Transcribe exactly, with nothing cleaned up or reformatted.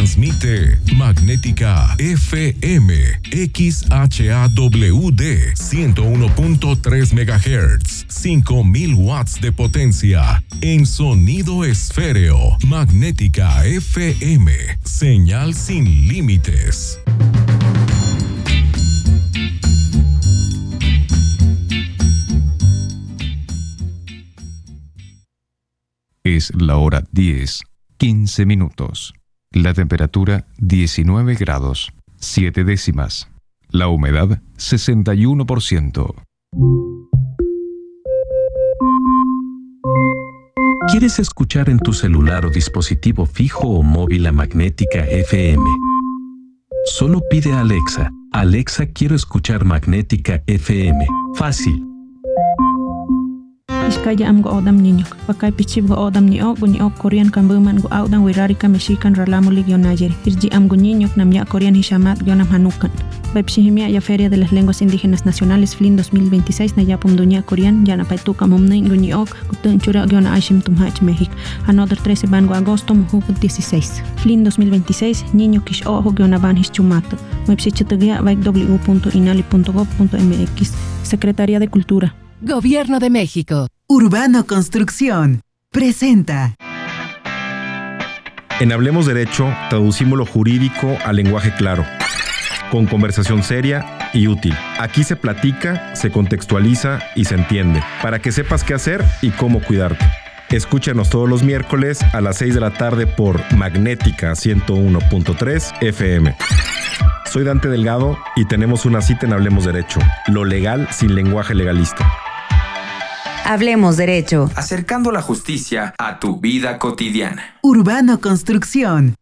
Transmite Magnética F M X H A W D ciento uno punto tres megahertz, cinco mil watts de potencia en sonido esféreo. Magnética F M, señal sin límites. Es la hora diez, quince minutos. La temperatura diecinueve grados, siete décimas. La humedad sesenta y uno por ciento. ¿Quieres escuchar en tu celular o dispositivo fijo o móvil a Magnética F M? Solo pide a Alexa: Alexa, quiero escuchar Magnética F M. Fácil. Iskaya am go odam niño. Pakai pichib go odam ni ok ni ok Korean kambuman go audan wirarika mexican ralamo ligionayer. Irji am go niño nam ya Korean hishamat gionam hanukan. Baipshihimia ya Feria de las Lenguas Indígenas Nacionales F L I N dos mil veintiséis na yapum dunia Korean ya na paituka momnein go ni ok gutun chura giona aishim tumhach México. Another trece ban go agosto muhukut dieciséis. F L I N dos mil veintiséis niño kish ojo giona ban hischumato. Website vaik w punto inali punto gov punto m x. Secretaría de Cultura. Gobierno de México. Urbano Construcción presenta. En Hablemos Derecho, traducimos lo jurídico al lenguaje claro, con conversación seria y útil. Aquí se platica, se contextualiza y se entiende, para que sepas qué hacer y cómo cuidarte. Escúchanos todos los miércoles a las seis de la tarde por Magnética ciento uno punto tres F M. Soy Dante Delgado y tenemos una cita en Hablemos Derecho, lo legal sin lenguaje legalista. Hablemos Derecho. Acercando la justicia a tu vida cotidiana. Urbano Construcción.